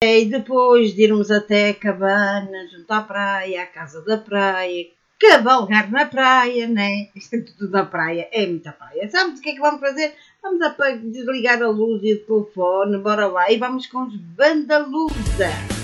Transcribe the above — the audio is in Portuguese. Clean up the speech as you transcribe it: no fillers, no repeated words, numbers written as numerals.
E depois de irmos até a cabana, junto à praia, à casa da praia, cavalgar na praia, né? Isto é tudo da praia, é muita praia. Sabes o que é que vamos fazer? Vamos desligar a luz e o telefone, bora lá, e vamos com os Bandalusa.